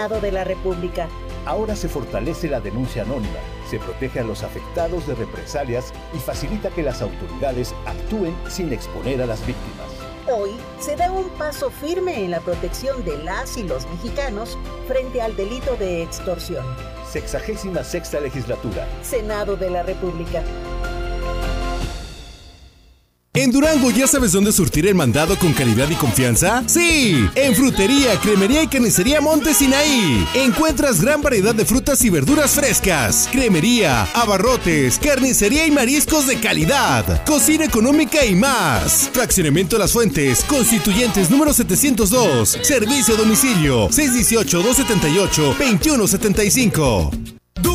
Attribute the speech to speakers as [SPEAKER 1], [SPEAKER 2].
[SPEAKER 1] de la República.
[SPEAKER 2] Ahora se fortalece la denuncia anónima, se protege a los afectados de represalias y facilita que las autoridades actúen sin exponer a las víctimas.
[SPEAKER 1] Hoy se da un paso firme en la protección de las y los mexicanos frente al delito de extorsión.
[SPEAKER 2] 66ª Legislatura.
[SPEAKER 1] Senado de la República.
[SPEAKER 3] ¿En Durango ya sabes dónde surtir el mandado con calidad y confianza? ¡Sí! En Frutería, Cremería y Carnicería Monte Sinaí. Encuentras gran variedad de frutas y verduras frescas. Cremería, abarrotes, carnicería y mariscos de calidad. Cocina económica y más. Fraccionamiento Las Fuentes, Constituyentes número 702. Servicio a domicilio 618-278-2175.